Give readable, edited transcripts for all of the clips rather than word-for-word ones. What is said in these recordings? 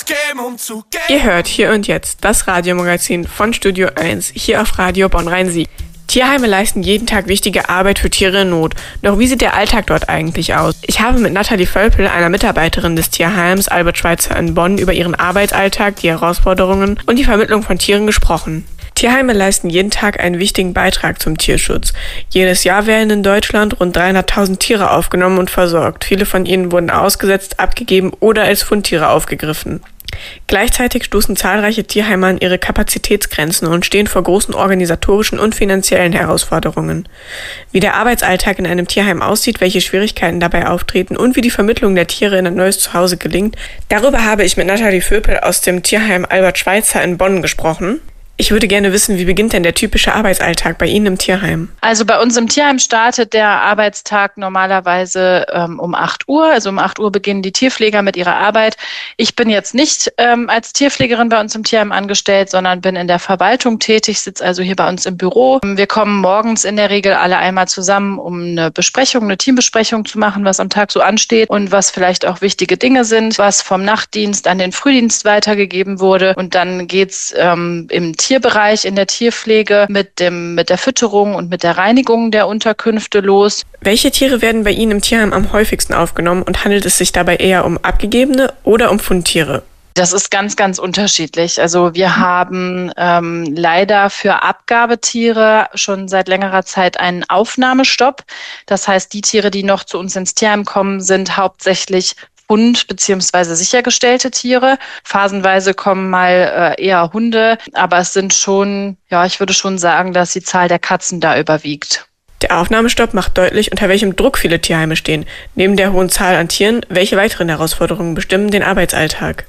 Ihr hört Hier und Jetzt, das Radiomagazin von Studio 1, hier auf Radio Bonn-Rhein-Sieg. Tierheime leisten jeden Tag wichtige Arbeit für Tiere in Not. Doch wie sieht der Alltag dort eigentlich aus? Ich habe mit Nathalie Völpel, einer Mitarbeiterin des Tierheims Albert Schweitzer in Bonn, über ihren Arbeitsalltag, die Herausforderungen und die Vermittlung von Tieren gesprochen. Tierheime leisten jeden Tag einen wichtigen Beitrag zum Tierschutz. Jedes Jahr werden in Deutschland rund 300.000 Tiere aufgenommen und versorgt. Viele von ihnen wurden ausgesetzt, abgegeben oder als Fundtiere aufgegriffen. Gleichzeitig stoßen zahlreiche Tierheime an ihre Kapazitätsgrenzen und stehen vor großen organisatorischen und finanziellen Herausforderungen. Wie der Arbeitsalltag in einem Tierheim aussieht, welche Schwierigkeiten dabei auftreten und wie die Vermittlung der Tiere in ein neues Zuhause gelingt, darüber habe ich mit Nathalie Völpel aus dem Tierheim Albert Schweitzer in Bonn gesprochen. Ich würde gerne wissen, wie beginnt denn der typische Arbeitsalltag bei Ihnen im Tierheim? Also bei uns im Tierheim startet der Arbeitstag normalerweise um 8 Uhr. Also um 8 Uhr beginnen die Tierpfleger mit ihrer Arbeit. Ich bin jetzt nicht als Tierpflegerin bei uns im Tierheim angestellt, sondern bin in der Verwaltung tätig, sitze also hier bei uns im Büro. Wir kommen morgens in der Regel alle einmal zusammen, um eine Teambesprechung zu machen, was am Tag so ansteht und was vielleicht auch wichtige Dinge sind, was vom Nachtdienst an den Frühdienst weitergegeben wurde. Und dann geht's im Tierbereich, in der Tierpflege mit der Fütterung und mit der Reinigung der Unterkünfte los. Welche Tiere werden bei Ihnen im Tierheim am häufigsten aufgenommen und handelt es sich dabei eher um abgegebene oder um Fundtiere? Das ist ganz, ganz unterschiedlich. Also wir haben leider für Abgabetiere schon seit längerer Zeit einen Aufnahmestopp. Das heißt, die Tiere, die noch zu uns ins Tierheim kommen, sind hauptsächlich Hund- bzw. sichergestellte Tiere. Phasenweise kommen mal eher Hunde, aber es sind schon, ich würde schon sagen, dass die Zahl der Katzen da überwiegt. Der Aufnahmestopp macht deutlich, unter welchem Druck viele Tierheime stehen. Neben der hohen Zahl an Tieren, welche weiteren Herausforderungen bestimmen den Arbeitsalltag?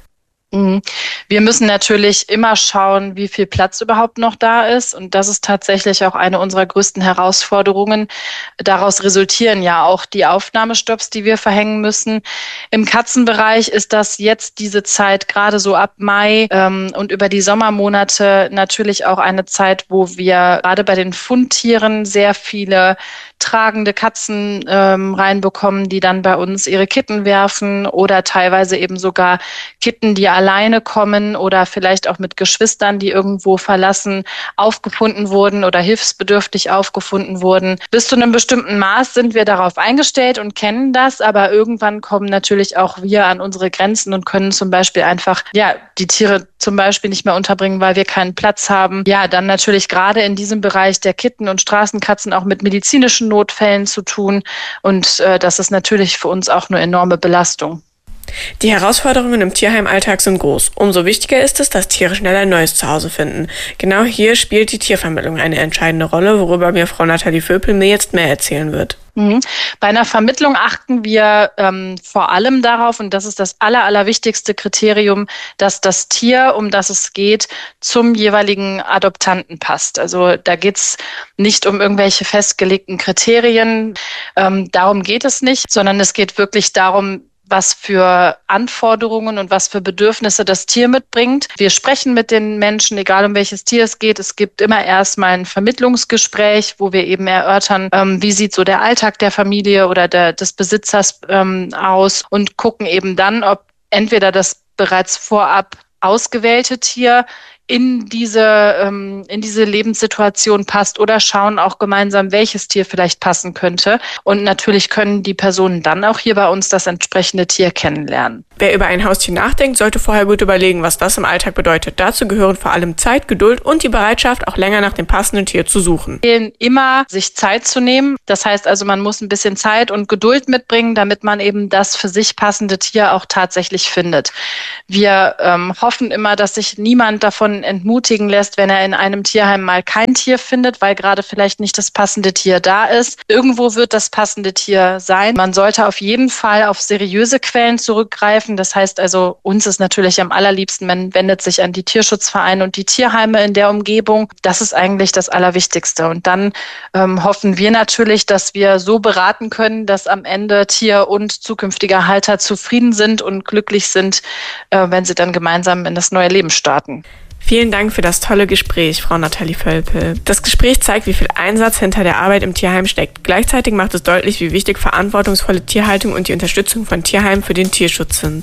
Wir müssen natürlich immer schauen, wie viel Platz überhaupt noch da ist. Und das ist tatsächlich auch eine unserer größten Herausforderungen. Daraus resultieren ja auch die Aufnahmestopps, die wir verhängen müssen. Im Katzenbereich ist das jetzt diese Zeit, gerade so ab Mai und über die Sommermonate, natürlich auch eine Zeit, wo wir gerade bei den Fundtieren sehr viele tragende Katzen reinbekommen, die dann bei uns ihre Kitten werfen oder teilweise eben sogar Kitten, die alleine kommen oder vielleicht auch mit Geschwistern, die irgendwo verlassen, aufgefunden wurden oder hilfsbedürftig aufgefunden wurden. Bis zu einem bestimmten Maß sind wir darauf eingestellt und kennen das, aber irgendwann kommen natürlich auch wir an unsere Grenzen und können zum Beispiel einfach die Tiere zum Beispiel nicht mehr unterbringen, weil wir keinen Platz haben. Ja, dann natürlich gerade in diesem Bereich der Kitten- und Straßenkatzen auch mit medizinischen Notfällen zu tun und das ist natürlich für uns auch eine enorme Belastung. Die Herausforderungen im Tierheimalltag sind groß. Umso wichtiger ist es, dass Tiere schnell ein neues Zuhause finden. Genau hier spielt die Tiervermittlung eine entscheidende Rolle, worüber mir Frau Nathalie Völpel mir jetzt mehr erzählen wird. Bei einer Vermittlung achten wir vor allem darauf, und das ist das allerwichtigste Kriterium, dass das Tier, um das es geht, zum jeweiligen Adoptanten passt. Also da geht's nicht um irgendwelche festgelegten Kriterien. Darum geht es nicht, sondern es geht wirklich darum, was für Anforderungen und was für Bedürfnisse das Tier mitbringt. Wir sprechen mit den Menschen, egal um welches Tier es geht. Es gibt immer erstmal ein Vermittlungsgespräch, wo wir eben erörtern, wie sieht so der Alltag der Familie oder des Besitzers aus und gucken eben dann, ob entweder das bereits vorab ausgewählte Tier in diese Lebenssituation passt oder schauen auch gemeinsam, welches Tier vielleicht passen könnte. Und natürlich können die Personen dann auch hier bei uns das entsprechende Tier kennenlernen. Wer über ein Haustier nachdenkt, sollte vorher gut überlegen, was das im Alltag bedeutet. Dazu gehören vor allem Zeit, Geduld und die Bereitschaft, auch länger nach dem passenden Tier zu suchen. Immer sich Zeit zu nehmen. Das heißt also, man muss ein bisschen Zeit und Geduld mitbringen, damit man eben das für sich passende Tier auch tatsächlich findet. Wir hoffen immer, dass sich niemand davon entmutigen lässt, wenn er in einem Tierheim mal kein Tier findet, weil gerade vielleicht nicht das passende Tier da ist. Irgendwo wird das passende Tier sein. Man sollte auf jeden Fall auf seriöse Quellen zurückgreifen. Das heißt also, uns ist natürlich am allerliebsten, man wendet sich an die Tierschutzvereine und die Tierheime in der Umgebung. Das ist eigentlich das Allerwichtigste. Und dann hoffen wir natürlich, dass wir so beraten können, dass am Ende Tier und zukünftiger Halter zufrieden sind und glücklich sind, wenn sie dann gemeinsam in das neue Leben starten. Vielen Dank für das tolle Gespräch, Frau Nathalie Völpel. Das Gespräch zeigt, wie viel Einsatz hinter der Arbeit im Tierheim steckt. Gleichzeitig macht es deutlich, wie wichtig verantwortungsvolle Tierhaltung und die Unterstützung von Tierheimen für den Tierschutz sind.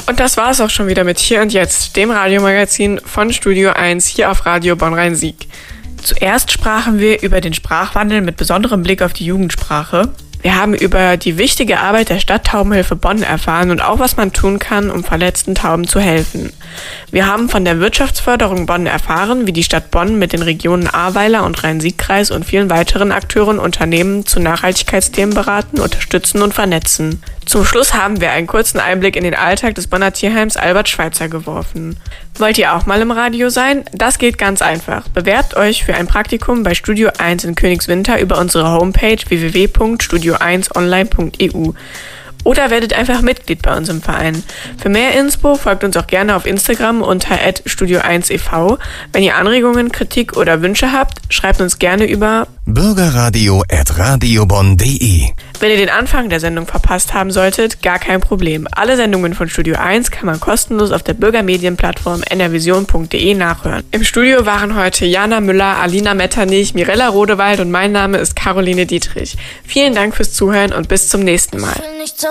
Und das war es auch schon wieder mit Hier und Jetzt, dem Radiomagazin von Studio 1 hier auf Radio Bonn-Rhein-Sieg. Zuerst sprachen wir über den Sprachwandel mit besonderem Blick auf die Jugendsprache. Wir haben über die wichtige Arbeit der Stadttaubenhilfe Bonn erfahren und auch, was man tun kann, um verletzten Tauben zu helfen. Wir haben von der Wirtschaftsförderung Bonn erfahren, wie die Stadt Bonn mit den Regionen Ahrweiler und Rhein-Sieg-Kreis und vielen weiteren Akteuren Unternehmen zu Nachhaltigkeitsthemen beraten, unterstützen und vernetzen. Zum Schluss haben wir einen kurzen Einblick in den Alltag des Bonner Tierheims Albert Schweitzer geworfen. Wollt ihr auch mal im Radio sein? Das geht ganz einfach. Bewerbt euch für ein Praktikum bei Studio 1 in Königswinter über unsere Homepage www.studio1online.eu. Oder werdet einfach Mitglied bei uns im Verein. Für mehr Info folgt uns auch gerne auf Instagram unter @studio1ev. Wenn ihr Anregungen, Kritik oder Wünsche habt, schreibt uns gerne über bürgerradio@radiobonn.de. Wenn ihr den Anfang der Sendung verpasst haben solltet, gar kein Problem. Alle Sendungen von Studio 1 kann man kostenlos auf der Bürgermedienplattform nrvision.de nachhören. Im Studio waren heute Jana Müller, Alina Metternich, Mirella Rodewald und mein Name ist Caroline Dietrich. Vielen Dank fürs Zuhören und bis zum nächsten Mal.